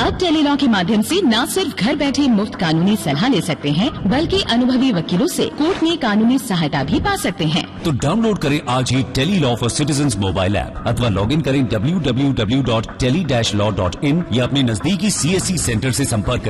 अब टेलीलॉ के माध्यम से न सिर्फ घर बैठे मुफ्त कानूनी सलाह ले सकते हैं, बल्कि अनुभवी वकीलों से कोर्ट में कानूनी सहायता भी पा सकते हैं। तो डाउनलोड करें आज ही Tele-Law for citizens mobile app अथवा लॉग इन करें www.tele-law.in या अपने नजदीकी CSC सेंटर से संपर्क करें।